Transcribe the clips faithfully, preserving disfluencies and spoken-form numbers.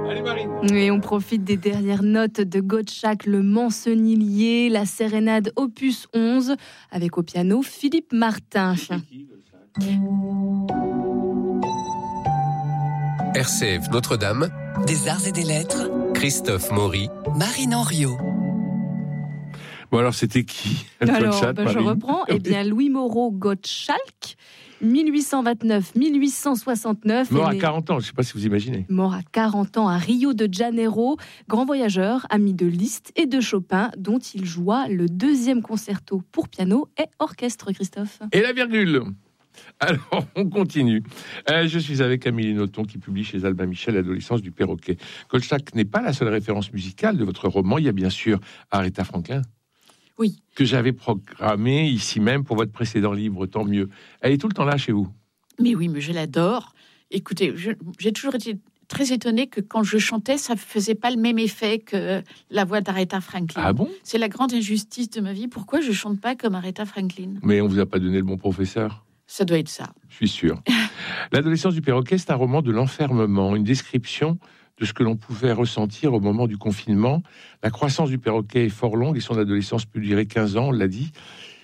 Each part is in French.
Allez Marine. Et on profite des dernières notes de Gottschalk, le Mancenillier, la sérénade opus onze, avec au piano Philippe Martin. R C F Notre-Dame, des arts et des lettres, Christophe Maury, Marine Henriot. Bon alors c'était qui? Alors ben, je reprends. Eh bien Louis Moreau Gottschalk, mille huit cent vingt-neuf à mille huit cent soixante-neuf. Mort à quarante ans, je ne sais pas si vous imaginez. Mort à quarante ans à Rio de Janeiro, grand voyageur, ami de Liszt et de Chopin, dont il joua le deuxième concerto pour piano et orchestre, Christophe. Et la virgule. Alors, on continue. Euh, je suis avec Amélie Nothomb qui publie chez Albin Michel L'adolescence du perroquet. Gottschalk n'est pas la seule référence musicale de votre roman. Il y a bien sûr Aretha Franklin. Oui. Que j'avais programmé ici même pour votre précédent livre, tant mieux. Elle est tout le temps là chez vous. Mais oui, mais je l'adore. Écoutez, je, j'ai toujours été très étonnée que quand je chantais, ça ne faisait pas le même effet que la voix d'Aretha Franklin. Ah bon? C'est la grande injustice de ma vie. Pourquoi je ne chante pas comme Aretha Franklin? Mais on ne vous a pas donné le bon professeur? Ça doit être ça. Je suis sûr. L'adolescence du perroquet, c'est un roman de l'enfermement, une description de ce que l'on pouvait ressentir au moment du confinement. La croissance du perroquet est fort longue et son adolescence peut durer quinze ans, on l'a dit.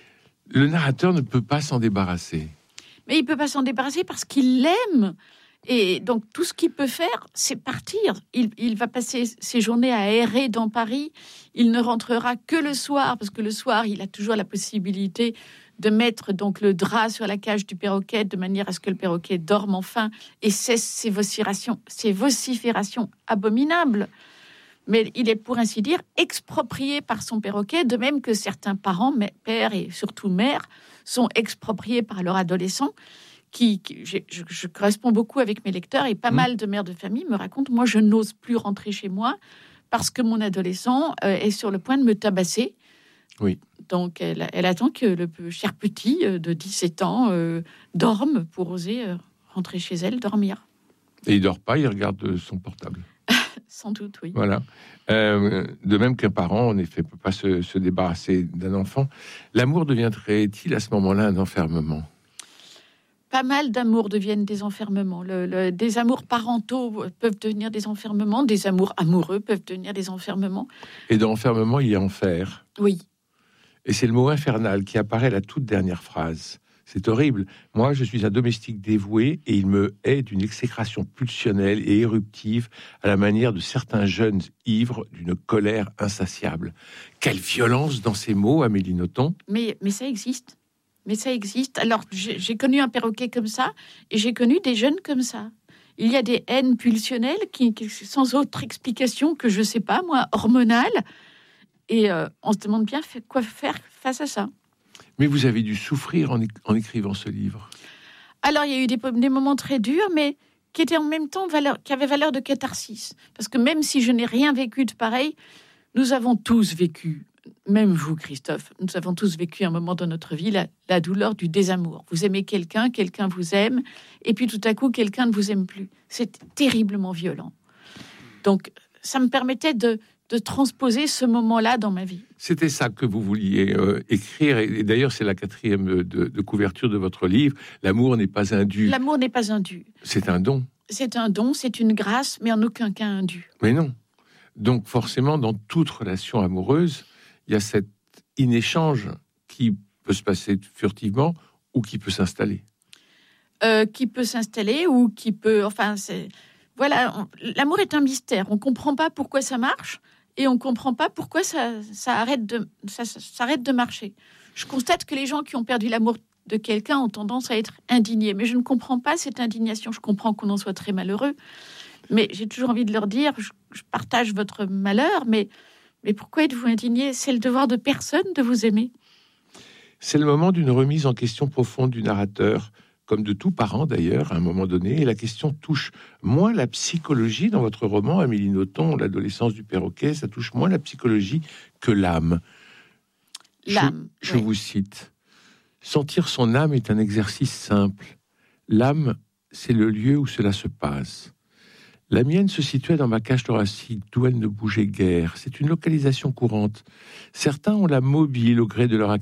Le narrateur ne peut pas s'en débarrasser. Mais il ne peut pas s'en débarrasser parce qu'il l'aime. Et donc, tout ce qu'il peut faire, c'est partir. Il, il va passer ses journées à errer dans Paris. Il ne rentrera que le soir, parce que le soir, il a toujours la possibilité de mettre donc le drap sur la cage du perroquet de manière à ce que le perroquet dorme enfin et cesse ses vociférations, ses vociférations abominables. Mais il est, pour ainsi dire, exproprié par son perroquet, de même que certains parents, pères et surtout mères, sont expropriés par leur adolescent. Qui, qui je, je, je corresponds beaucoup avec mes lecteurs et pas mmh. mal de mères de famille me racontent, moi je n'ose plus rentrer chez moi parce que mon adolescent euh, est sur le point de me tabasser. Oui. Donc elle, elle attend que le cher petit euh, de dix-sept ans euh, dorme pour oser euh, rentrer chez elle, dormir. Et il dort pas, il regarde son portable. Sans doute, oui. Voilà. Euh, de même qu'un parent, en effet, ne peut pas se, se débarrasser d'un enfant. L'amour deviendrait-il à ce moment-là un enfermement? Pas mal d'amours deviennent des enfermements. Le, le, des amours parentaux peuvent devenir des enfermements. Des amours amoureux peuvent devenir des enfermements. Et dans enfermement, il y a enfer. Oui. Et c'est le mot infernal qui apparaît à la toute dernière phrase. C'est horrible. Moi, je suis un domestique dévoué et il me hait d'une exécration pulsionnelle et éruptive à la manière de certains jeunes ivres d'une colère insatiable. Quelle violence dans ces mots, Amélie Nothomb. Mais, mais ça existe. Mais ça existe. Alors, j'ai, j'ai connu un perroquet comme ça, et j'ai connu des jeunes comme ça. Il y a des haines pulsionnelles qui, qui sans autre explication que, je sais pas, moi, hormonale. Et euh, on se demande bien quoi faire face à ça. Mais vous avez dû souffrir en, é- en écrivant ce livre. Alors, il y a eu des, des moments très durs, mais qui étaient en même temps valeur, qui avaient valeur de catharsis. Parce que même si je n'ai rien vécu de pareil, nous avons tous vécu. Même vous, Christophe, nous avons tous vécu un moment dans notre vie la, la douleur du désamour. Vous aimez quelqu'un, quelqu'un vous aime, et puis tout à coup, quelqu'un ne vous aime plus. C'est terriblement violent. Donc, ça me permettait de, de transposer ce moment-là dans ma vie. C'était ça que vous vouliez euh, écrire, et, et d'ailleurs, c'est la quatrième de, de couverture de votre livre. L'amour n'est pas un dû. L'amour n'est pas un dû. C'est un don. C'est un don, c'est une grâce, mais en aucun cas un dû. Mais non. Donc, forcément, dans toute relation amoureuse, il y a cet inéchange qui peut se passer furtivement ou qui peut s'installer. Euh, qui peut s'installer ou qui peut... Enfin, c'est... Voilà, on, l'amour est un mystère. On ne comprend pas pourquoi ça marche et on ne comprend pas pourquoi ça, ça, arrête de, ça, ça, ça arrête de marcher. Je constate que les gens qui ont perdu l'amour de quelqu'un ont tendance à être indignés. Mais je ne comprends pas cette indignation. Je comprends qu'on en soit très malheureux. Mais j'ai toujours envie de leur dire, je, je partage votre malheur, mais... Mais pourquoi êtes-vous indigné? C'est le devoir de personne de vous aimer. C'est le moment d'une remise en question profonde du narrateur, comme de tout parent d'ailleurs, à un moment donné. Et la question touche moins la psychologie dans votre roman, Amélie Nothomb, L'adolescence du perroquet, ça touche moins la psychologie que l'âme. L'âme, Je, je oui. vous cite. Sentir son âme est un exercice simple. L'âme, c'est le lieu où cela se passe. La mienne se situait dans ma cage thoracique, d'où elle ne bougeait guère. C'est une localisation courante. Certains ont la mobile au gré de leur